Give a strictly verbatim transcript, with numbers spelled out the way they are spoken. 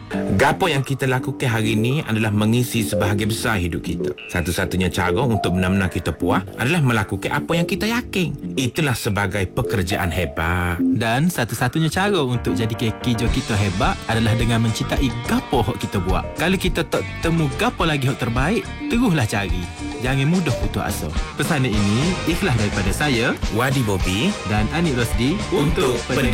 Gapo yang kita lakukan hari ini adalah mengisi sebahagian besar hidup kita. Satu-satunya cara untuk benar-benar kita puas adalah melakukan apa yang kita yakin. Itulah sebagai pekerjaan hebat. Dan satu-satunya cara untuk jadi kerja kita hebat adalah dengan mencintai gapo hok kita buat. Kalau kita tak temu gapo lagi hok terbaik, teruslah cari. Jangan mudah putus asa. Pesanan ini ikhlas daripada saya, Wadi Bobby dan Anik Rosdi untuk pendengar